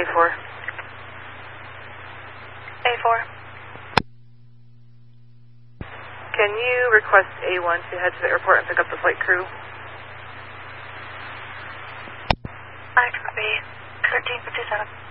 A4. A4. Can you request A1 to head to the airport and pick up the flight crew? I copy. 1357.